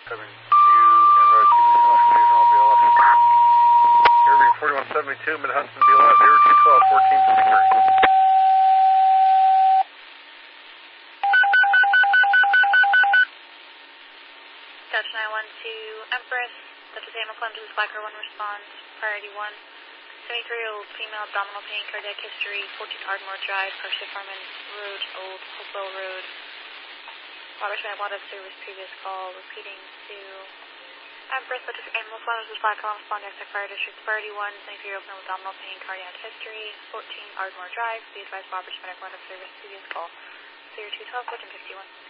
7Q and road to Regional BLS. Airview 4172, Mid-Hudson BLS, Air 212, 1453. Dutch 912 Empress, Dutch Samuel Clem to the Slacker 1 response, priority 1. 73-year-old female, abdominal pain, cardiac history, 14 Ardmore Drive, Parkship Farman Road, Old Hopewell Road. Robert's been out of service, previous call, repeating to Empress, Dutch Animal Clem to the Slacker 1 responding to Fire District, priority 1. 73-year-old female, abdominal pain, cardiac history, 14 Ardmore Drive. Be advised, Robert's been out of service, previous call. 0212, 1451.